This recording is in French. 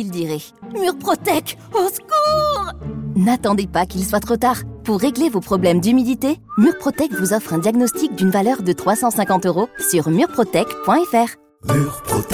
il dirait « Murprotec, au secours !» N'attendez pas qu'il soit trop tard. Pour régler vos problèmes d'humidité, Murprotec vous offre un diagnostic d'une valeur de 350 € sur murprotec.fr.